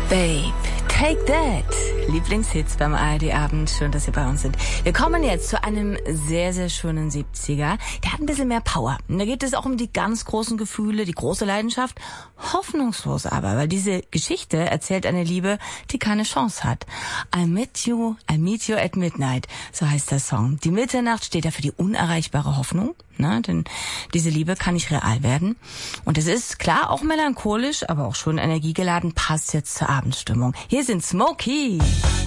Babe, Take That. Lieblingshits beim ARD-Abend. Schön, dass Sie bei uns sind. Wir kommen jetzt zu einem sehr, sehr schönen 70er. Der hat ein bisschen mehr Power. Und da geht es auch um die ganz großen Gefühle, die große Leidenschaft. Hoffnungslos aber, weil diese Geschichte erzählt eine Liebe, die keine Chance hat. I meet you at midnight. So heißt der Song. Die Mitternacht steht ja für die unerreichbare Hoffnung. Ne, denn diese Liebe kann nicht real werden. Und es ist klar auch melancholisch, aber auch schon energiegeladen, passt jetzt zur Abendstimmung. Hier sind Smokey.